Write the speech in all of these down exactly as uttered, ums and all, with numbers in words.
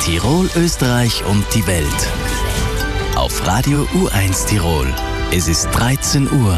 Tirol, Österreich und die Welt. Auf Radio U eins Tirol. Es ist dreizehn Uhr.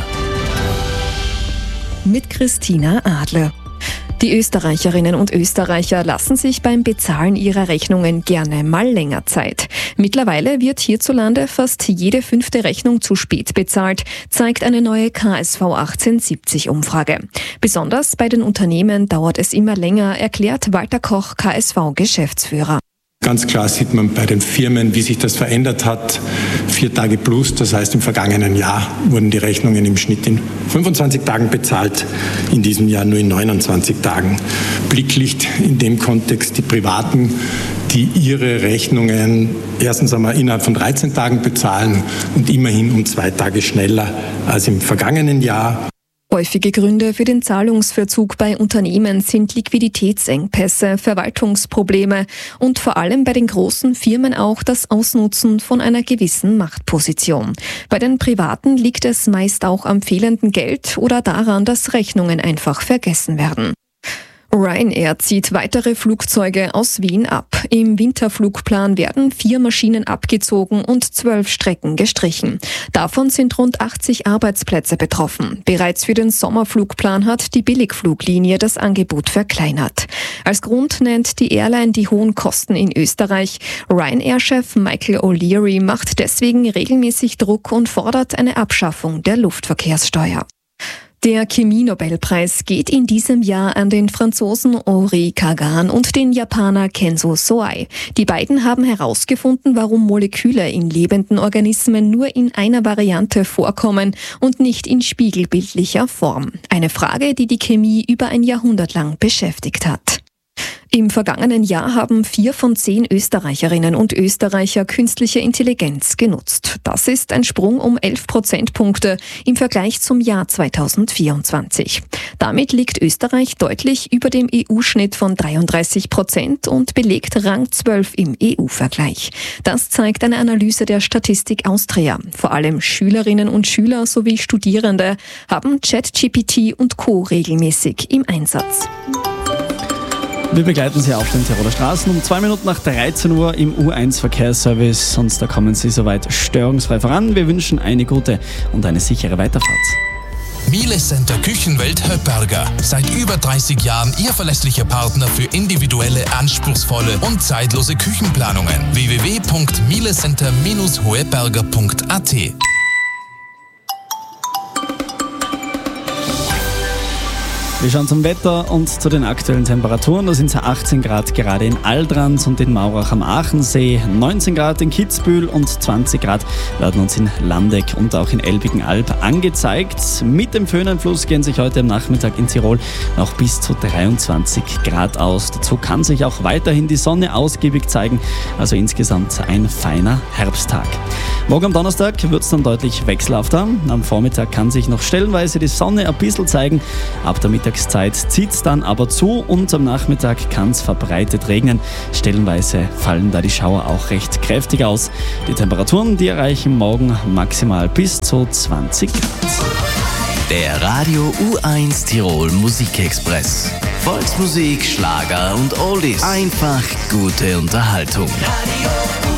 Mit Christina Adler. Die Österreicherinnen und Österreicher lassen sich beim Bezahlen ihrer Rechnungen gerne mal länger Zeit. Mittlerweile wird hierzulande fast jede fünfte Rechnung zu spät bezahlt, zeigt eine neue K S V achtzehnhundertsiebzig Umfrage. Besonders bei den Unternehmen dauert es immer länger, erklärt Walter Koch, K S V-Geschäftsführer. Ganz klar sieht man bei den Firmen, wie sich das verändert hat. Vier Tage plus, das heißt im vergangenen Jahr wurden die Rechnungen im Schnitt in fünfundzwanzig Tagen bezahlt, in diesem Jahr nur in neunundzwanzig Tagen. Blicklicht in dem Kontext die Privaten, die ihre Rechnungen erstens einmal innerhalb von dreizehn Tagen bezahlen und immerhin um zwei Tage schneller als im vergangenen Jahr. Häufige Gründe für den Zahlungsverzug bei Unternehmen sind Liquiditätsengpässe, Verwaltungsprobleme und vor allem bei den großen Firmen auch das Ausnutzen von einer gewissen Machtposition. Bei den Privaten liegt es meist auch am fehlenden Geld oder daran, dass Rechnungen einfach vergessen werden. Ryanair zieht weitere Flugzeuge aus Wien ab. Im Winterflugplan werden vier Maschinen abgezogen und zwölf Strecken gestrichen. Davon sind rund achtzig Arbeitsplätze betroffen. Bereits für den Sommerflugplan hat die Billigfluglinie das Angebot verkleinert. Als Grund nennt die Airline die hohen Kosten in Österreich. Ryanair-Chef Michael O'Leary macht deswegen regelmäßig Druck und fordert eine Abschaffung der Luftverkehrssteuer. Der Chemie-Nobelpreis geht in diesem Jahr an den Franzosen Henri Kagan und den Japaner Kenzo Soai. Die beiden haben herausgefunden, warum Moleküle in lebenden Organismen nur in einer Variante vorkommen und nicht in spiegelbildlicher Form. Eine Frage, die die Chemie über ein Jahrhundert lang beschäftigt hat. Im vergangenen Jahr haben vier von zehn Österreicherinnen und Österreicher künstliche Intelligenz genutzt. Das ist ein Sprung um elf Prozentpunkte im Vergleich zum Jahr zweitausendvierundzwanzig. Damit liegt Österreich deutlich über dem E U-Schnitt von dreiunddreißig Prozent und belegt Rang zwölf im E U-Vergleich. Das zeigt eine Analyse der Statistik Austria. Vor allem Schülerinnen und Schüler sowie Studierende haben ChatGPT und Co. regelmäßig im Einsatz. Wir begleiten Sie auf den Tiroler Straßen um zwei Minuten nach dreizehn Uhr im U eins Verkehrsservice. Und da kommen Sie soweit störungsfrei voran. Wir wünschen eine gute und eine sichere Weiterfahrt. Miele Center Küchenwelt Höpperger. Seit über dreißig Jahren Ihr verlässlicher Partner für individuelle, anspruchsvolle und zeitlose Küchenplanungen. w w w punkt mielecenter Bindestrich hoeberger punkt a t Wir schauen zum Wetter und zu den aktuellen Temperaturen. Da sind es achtzehn Grad gerade in Aldrans und in Maurach am Aachensee, neunzehn Grad in Kitzbühel und zwanzig Grad werden uns in Landeck und auch in Elbigenalb angezeigt. Mit dem Föhnenfluss gehen sich heute am Nachmittag in Tirol noch bis zu dreiundzwanzig Grad aus. Dazu kann sich auch weiterhin die Sonne ausgiebig zeigen, also insgesamt ein feiner Herbsttag. Morgen am Donnerstag wird es dann deutlich wechselhafter. Am Vormittag kann sich noch stellenweise die Sonne ein bisschen zeigen. Ab der Mittagszeit zieht es dann aber zu und am Nachmittag kann es verbreitet regnen. Stellenweise fallen da die Schauer auch recht kräftig aus. Die Temperaturen, die erreichen morgen maximal bis zu zwanzig Grad. Der Radio U eins Tirol Musikexpress. Volksmusik, Schlager und Oldies. Einfach gute Unterhaltung. Radio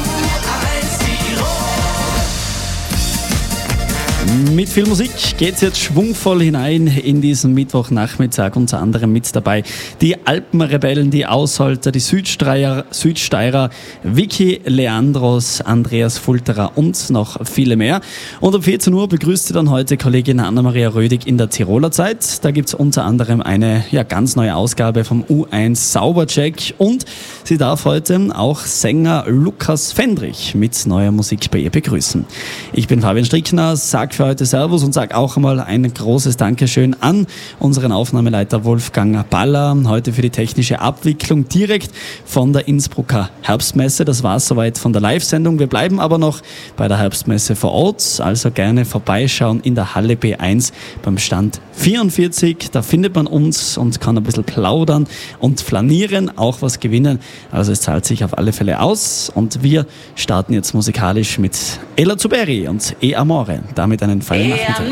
Mit viel Musik geht's jetzt schwungvoll hinein in diesen Mittwochnachmittag. Unter anderem mit dabei die Alpenrebellen, die Ausholter, die Südsteirer, Südsteirer, Vicky Leandros, Andreas Fulterer und noch viele mehr. Und um vierzehn Uhr begrüßt sie dann heute Kollegin Anna-Maria Rödig in der Tiroler Zeit. Da gibt's unter anderem eine ja, ganz neue Ausgabe vom U eins Saubercheck und sie darf heute auch Sänger Lukas Fendrich mit neuer Musik bei ihr begrüßen. Ich bin Fabian Strickner, sag für heute Servus und sage auch einmal ein großes Dankeschön an unseren Aufnahmeleiter Wolfgang Baller, heute für die technische Abwicklung direkt von der Innsbrucker Herbstmesse. Das war's soweit von der Live-Sendung. Wir bleiben aber noch bei der Herbstmesse vor Ort, also gerne vorbeischauen in der Halle B eins beim Stand vierundvierzig. Da findet man uns und kann ein bisschen plaudern und flanieren, auch was gewinnen. Also es zahlt sich auf alle Fälle aus und wir starten jetzt musikalisch mit Ella Zuberi und E Amore. Damit einen feinen Nachmittag.